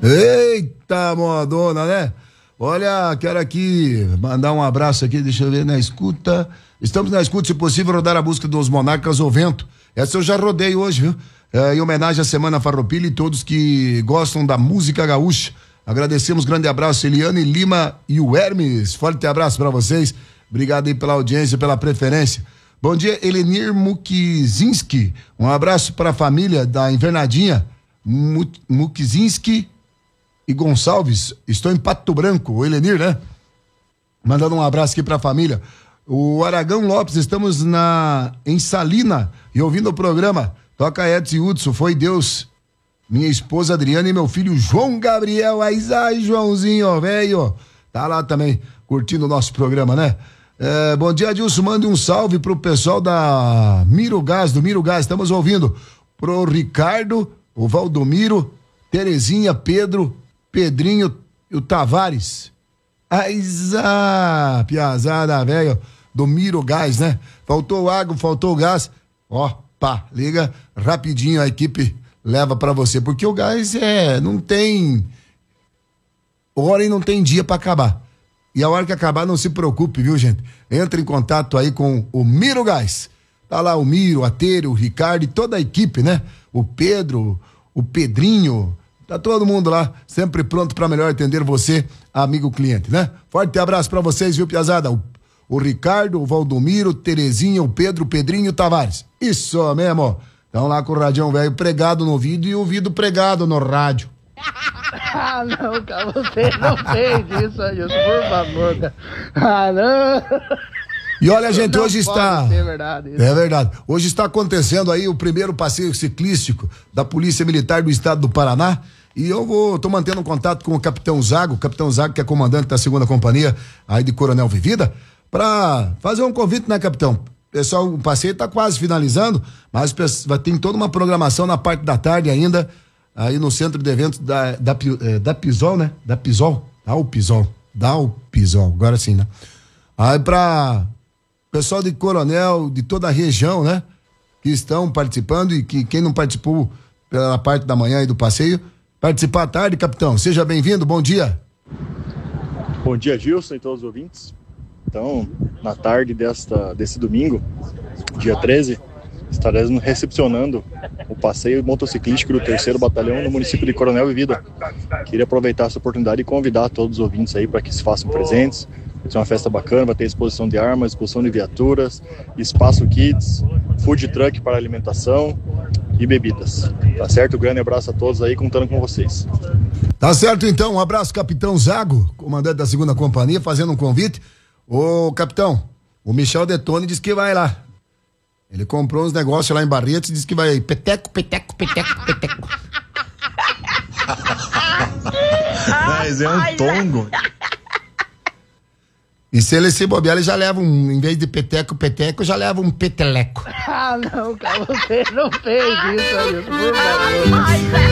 Eita, modona, né? Olha, quero aqui mandar um abraço aqui, deixa eu ver, na escuta. Estamos na escuta, se possível, rodar a busca dos Monarcas ao Vento. Essa eu já rodei hoje, viu? Em homenagem à Semana Farroupilha e todos que gostam da música gaúcha. Agradecemos, grande abraço, Eliane Lima e o Hermes. Forte abraço pra vocês. Obrigado aí pela audiência, pela preferência. Bom dia, Elenir Mukizinski. Um abraço para a família da Invernadinha. Mukizinski e Gonçalves. Estou em Pato Branco, o Elenir, né? Mandando um abraço aqui para a família. O Aragão Lopes, estamos em Salina e ouvindo o programa. Toca Edson e Hudson, foi Deus. Minha esposa Adriana e meu filho João Gabriel. Ai, Joãozinho, velho. Tá lá também, curtindo o nosso programa, né? Bom dia, Adilson. Mande um salve pro pessoal da Miro Gás, do Miro Gás. Estamos ouvindo pro Ricardo, o Valdomiro, Terezinha, Pedro, Pedrinho e o Tavares. Aiza, piazada, velho, do Miro Gás, né? Faltou água, faltou gás. Ó, pá, liga rapidinho, a equipe leva pra você, porque o gás não tem hora e não tem dia pra acabar. E a hora que acabar, não se preocupe, viu, gente? Entre em contato aí com o Miro Gás. Tá lá o Miro, a Tere, o Ricardo e toda a equipe, né? O Pedro, o Pedrinho, tá todo mundo lá, sempre pronto para melhor atender você, amigo cliente, né? Forte abraço para vocês, viu, piazada? O Ricardo, o Valdomiro, Terezinha, o Pedro, o Pedrinho e o Tavares. Isso mesmo. Estão lá com o radião velho pregado no ouvido e o ouvido pregado no rádio. Ah, não, cara, você não fez isso, Adilson, por favor, cara. Ah, não. E olha, gente, hoje está... É verdade. É verdade. Hoje está acontecendo aí o primeiro passeio ciclístico da Polícia Militar do Estado do Paraná. E eu tô mantendo contato com o Capitão Zago que é comandante da 2ª Companhia aí de Coronel Vivida, para fazer um convite, né, capitão? Pessoal, o passeio está quase finalizando, mas vai ter toda uma programação na parte da tarde ainda, aí no centro de eventos da Pisol, né? Da Pisol, agora sim, né? Aí pra pessoal de Coronel, de toda a região, né? Que estão participando e que quem não participou pela parte da manhã e do passeio, participar à tarde, capitão. Seja bem-vindo, bom dia. Bom dia, Gilson e todos os ouvintes. Então, na tarde desse domingo, dia 13, estaremos recepcionando o passeio motociclístico do 3º Batalhão no município de Coronel Vivida. Queria aproveitar essa oportunidade e convidar todos os ouvintes aí para que se façam presentes. Vai ser uma festa bacana, vai ter exposição de armas, exposição de viaturas, espaço kids, food truck para alimentação e bebidas. Tá certo? Um grande abraço a todos aí, contando com vocês. Tá certo então, um abraço, Capitão Zago, comandante da 2ª Companhia, fazendo um convite. Ô, capitão, o Michel Detone disse que vai lá. Ele comprou uns negócios lá em Barretos e disse que vai peteco. Mas é um tongo. E se ele se bobear, ele já leva em vez de peteco, já leva um peteleco. Ah, não, cara, você não fez isso, Adilson, por favor.